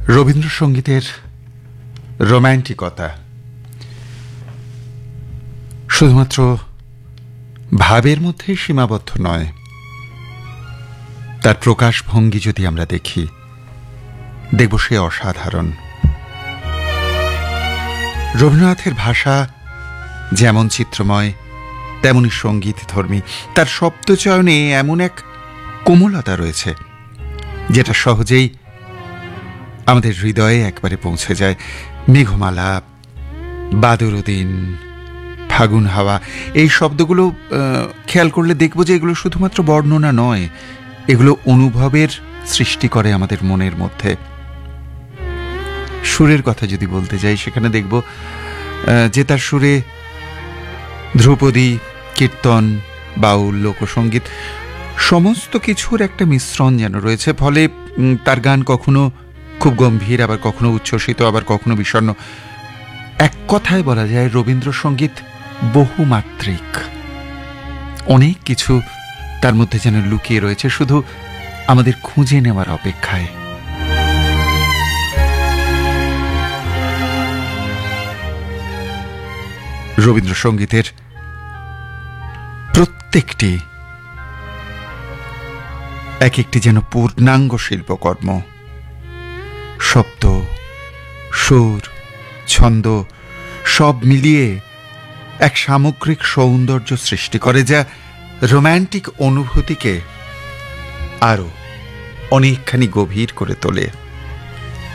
রবীন্দ্রসঙ্গীতের রোম্যান্টিকতা শুধুমাত্র ভাবের মধ্যে সীমাবদ্ধ নয়, তার প্রকাশভঙ্গি যদি আমরা দেখি, দেখব সে অসাধারণ। রবীন্দ্রনাথের ভাষা যেমন চিত্রময়, তেমনি সঙ্গীতধর্মী। তার শব্দচয়নে এমন এক কোমলতা রয়েছে যেটা সহজেই আমাদের হৃদয়ে একবারে পৌঁছে যায়। মেঘমালা, বাদরদিন, ফাগুন হাওয়া, এই শব্দগুলো খেয়াল করলে দেখব যে এগুলো শুধুমাত্র বর্ণনা নয়, এগুলো অনুভবের সৃষ্টি করে আমাদের মনের মধ্যে। সুরের কথা যদি বলতে যাই, সেখানে দেখব যে তার সুরে ধ্রুপদী, কীর্তন, বাউল, লোকসঙ্গীত সমস্ত কিছুর একটা মিশ্রণ যেন রয়েছে। ফলে তার গান কখনো খুব গম্ভীর, আবার কখনো উচ্ছ্বসিত, আবার কখনো বিষণ্ণ। এক কথায় বলা যায় রবীন্দ্রসঙ্গীত বহুমাত্রিক। অনেক কিছু তার মধ্যে যেন লুকিয়ে রয়েছে, শুধু আমাদের খুঁজে নেওয়ার অপেক্ষায়। রবীন্দ্রসঙ্গীতের প্রত্যেকটি এক একটি যেন পূর্ণাঙ্গ শিল্পকর্ম। শব্দ, সুর, ছন্দ সব মিলিয়ে এক সামগ্রিক সৌন্দর্য সৃষ্টি করে, যা রোম্যান্টিক অনুভূতিকে আরো অনেকখানি গভীর করে তোলে।